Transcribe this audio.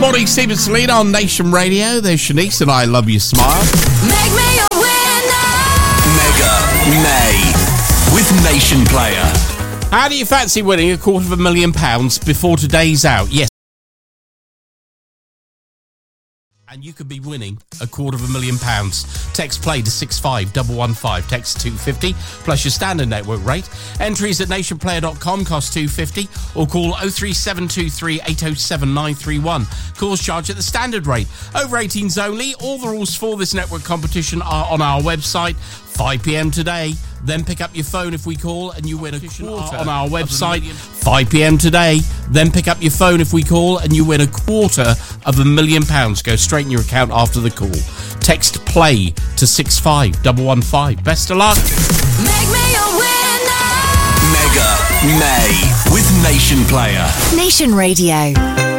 Morning, Steve and Selena on Nation Radio. There's Shanice and I Love Your Smile. Make me a winner. Mega May with Nation Player. How do you fancy winning £250,000 before today's out? Yes. And you could be winning £250,000. Text play to 65115. Text 250 plus your standard network rate. Entries at nationplayer.com cost £250 or call 03723 807 931. Calls charged at the standard rate. Over 18s only. All the rules for this network competition are on our website. 5 p.m. today. Then pick up your phone if we call and you win a quarter on our website. 5 p.m. today. Then pick up your phone if we call and you win £250,000. Go straight in your account after the call. Text play to 65115. Best of luck. Make me a winner. Mega May with Nation Player. Nation Radio.